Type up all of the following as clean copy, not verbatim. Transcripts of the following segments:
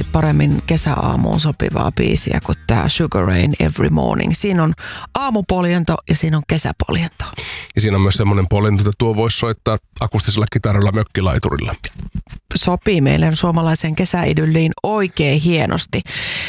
paremmin kesäaamuun sopivaa biisiä kuin tämä Sugar Rain Every Morning. Siinä on aamupoljento ja siinä on kesäpoljento. Ja siinä on myös semmoinen poljento, että tuo voisi soittaa akustisella kitaralla mökkilaiturilla. Sopii meille suomalaiseen kesäidylliin oikein hienosti.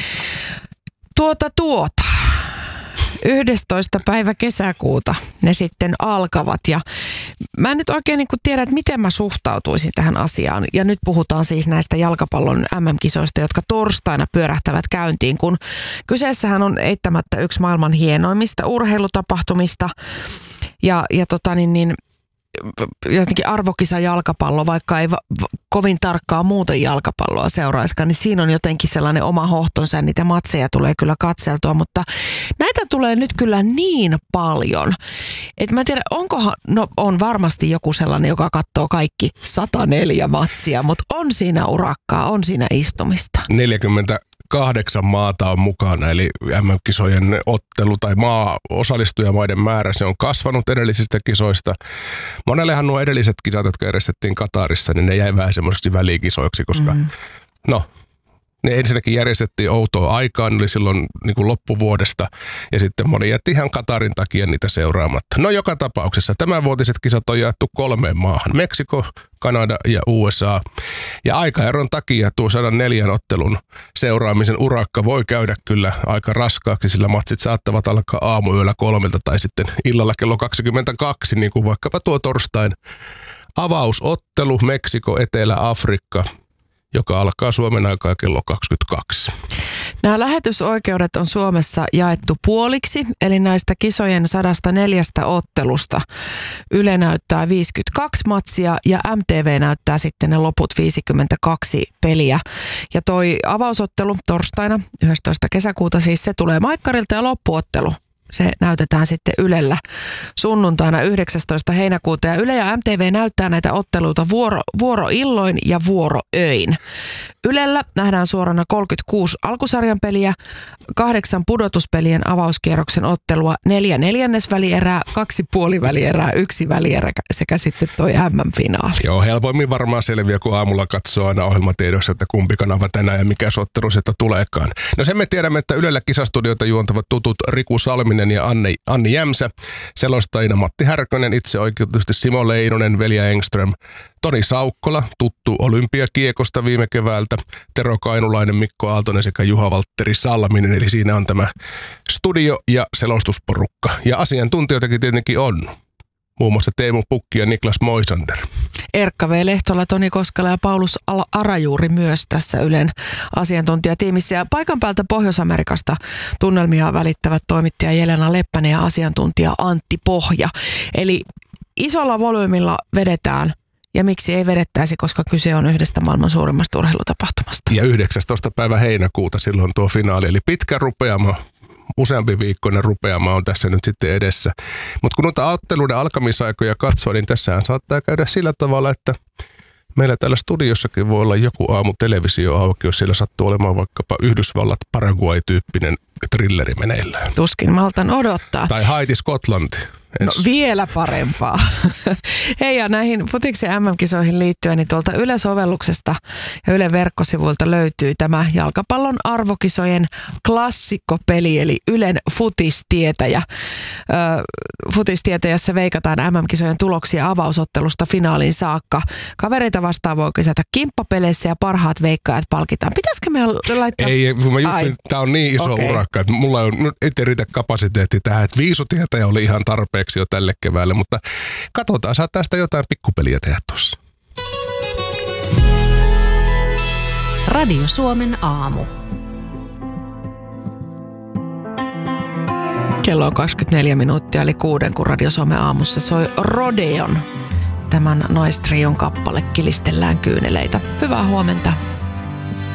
11. päivä kesäkuuta ne sitten alkavat ja mä en nyt oikein niin kuin tiedä, että miten mä suhtautuisin tähän asiaan. Ja nyt puhutaan siis näistä jalkapallon MM-kisoista, jotka torstaina pyörähtävät käyntiin, kun kyseessähän on eittämättä yksi maailman hienoimmista urheilutapahtumista ja jotenkin arvokisa jalkapallo, vaikka ei kovin tarkkaa muuten jalkapalloa seuraiskaan, niin siinä on jotenkin sellainen oma hohtonsa ja niitä matseja tulee kyllä katseltua, mutta näitä tulee nyt kyllä niin paljon, että mä en tiedä, on varmasti joku sellainen, joka katsoo kaikki 104 matsia, mutta on siinä urakkaa, on siinä istumista. 48 maata on mukana, eli MM-kisojen ottelu tai osallistujamaiden määrä, se on kasvanut edellisistä kisoista. Monellehan nuo edelliset kisat, jotka järjestettiin Katarissa, niin ne jäi vähän semmoiseksi välikisoiksi, koska ne ensinnäkin järjestettiin outoa aikaan, eli silloin niin kuin loppuvuodesta, ja sitten moni jätti ihan Katarin takia niitä seuraamatta. No joka tapauksessa tämänvuotiset kisat on jaettu 3 maahan, Meksiko, Kanada ja USA. Ja aikaeron takia tuo 104 ottelun seuraamisen urakka voi käydä kyllä aika raskaaksi, sillä matsit saattavat alkaa aamuyöllä 3 tai sitten illalla kello 22, niin kuin vaikkapa tuo torstain avausottelu Meksiko, Etelä-Afrikka, joka alkaa Suomen aikaa kello 22. Nämä lähetysoikeudet on Suomessa jaettu puoliksi, eli näistä kisojen 104 ottelusta Yle näyttää 52 matsia ja MTV näyttää sitten ne loput 52 peliä. Ja toi avausottelu torstaina 11. kesäkuuta siis se tulee Maikkarilta ja loppuottelu. Se näytetään sitten Ylellä sunnuntaina 19. heinäkuuta ja Yle ja MTV näyttää näitä otteluita vuoroilloin ja vuoroöin. Ylellä nähdään suorana 36 alkusarjan peliä, 8 pudotuspelien avauskierroksen ottelua, 4 neljännesvälierää, 2 puolivälierää, 1 välierä sekä sitten toi MM-finaali. Joo, helpoimmin varmaan selviää, kun aamulla katsoo aina ohjelmatiedossa, että kumpi kanava tänään ja mikä ottelu sieltä tuleekaan. No sen me tiedämme, että Ylellä kisastudioita juontavat tutut Riku Salminen ja Anni Jämsä, selostajina Matti Härkönen, itse oikeutusti Simo Leinonen, Velja Engström, Toni Saukkola, tuttu olympiakiekosta viime keväältä, Tero Kainulainen, Mikko Aaltonen sekä Juha-Valtteri Salminen, eli siinä on tämä studio- ja selostusporukka. Ja asiantuntijoitakin tietenkin on, muun muassa Teemu Pukki ja Niklas Moisander. Erkka V. Lehtola, Toni Koskela ja Paulus Arajuuri myös tässä Ylen asiantuntijatiimissä. Ja paikan päältä Pohjois-Amerikasta tunnelmia välittävät toimittaja Jelena Leppänen ja asiantuntija Antti Pohja. Eli isolla volyymilla vedetään. Ja miksi ei vedettäisi, koska kyse on yhdestä maailman suurimmasta urheilutapahtumasta. Ja 19. päivä heinäkuuta silloin tuo finaali, eli pitkä rupeama, useampi viikkoinen rupeama on tässä nyt sitten edessä. Mutta kun noita otteluiden alkamisaikoja katsoo, niin tässähän saattaa käydä sillä tavalla, että meillä täällä studiossakin voi olla joku aamu televisio auki, jos siellä sattuu olemaan vaikkapa Yhdysvallat Paraguay-tyyppinen thrilleri meneillään. Tuskin maltan odottaa. Tai Haiti Skotlanti. No vielä parempaa. Hei, ja näihin futiksen MM-kisoihin liittyen, niin tuolta Yle-sovelluksesta ja Ylen verkkosivuilta löytyy tämä jalkapallon arvokisojen klassikkopeli, eli Ylen futistietäjä. Futistietäjässä veikataan MM-kisojen tuloksia avausottelusta finaaliin saakka. Kavereita vastaan voi kisätä kimppapeleissä ja parhaat veikkaajat palkitaan. Pitäisikö me laittaa? Ei, tämä on niin iso urakka, että mulla on nyt ei riitä kapasiteetti tähän, että viisutietäjä oli ihan tarpeeksi jo tälle keväälle, mutta katsotaan, saattaa sitä jotain pikkupeliä tehdä tuossa. Radio Suomen aamu. Kello on 24 minuuttia, eli 6, kun Radio Suomen aamussa soi Rodeon. Tämän naistrion kappale Kilistellään kyyneleitä. Hyvää huomenta.